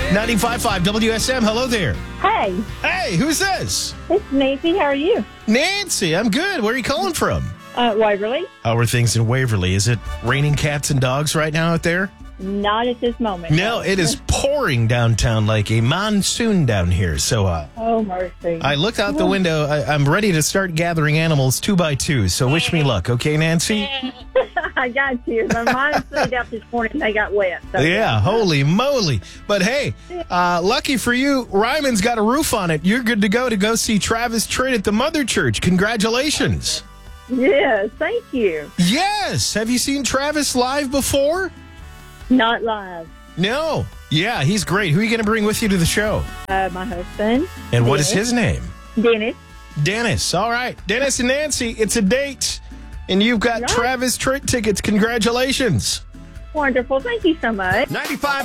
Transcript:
95.5 WSM. Hello there. Hey, Hey, who's this? it's Nancy. How are you? Nancy, I'm good. Where are you calling from? Waverly? How are things in Waverly? Is it raining cats and dogs right now out there? Not at this moment. No, it is pouring downtown like a monsoon down here. So Oh, mercy. I looked out the window. I'm ready to start gathering animals 2 by 2. So wish me luck, okay, Nancy? I got you. My mom stayed out this morning. They got wet. So. Yeah, holy moly. But hey, lucky for you, Ryman's got a roof on it. You're good to go see Travis Tritt at the Mother Church. Congratulations. Yes, thank you. Yes. Have you seen Travis live before? Not live. No. Yeah, he's great. Who are you going to bring with you to the show? My husband. And what is Dennis. his name? Dennis. Dennis. All right. Dennis and Nancy, it's a date. And you've got Right. Travis Tritt tickets. Congratulations. Wonderful. Thank you so much. 95